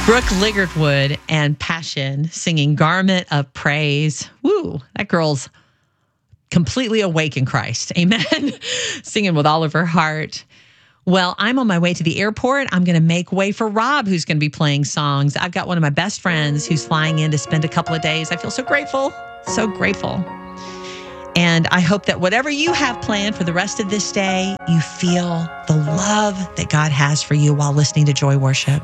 Brooke Ligertwood and Passion singing Garment of Praise. Woo, that girl's completely awake in Christ. Amen. Singing with all of her heart. Well, I'm on my way to the airport. I'm going to make way for Rob, who's going to be playing songs. I've got one of my best friends who's flying in to spend a couple of days. I feel so grateful, so grateful. And I hope that whatever you have planned for the rest of this day, you feel the love that God has for you while listening to Joy Worship.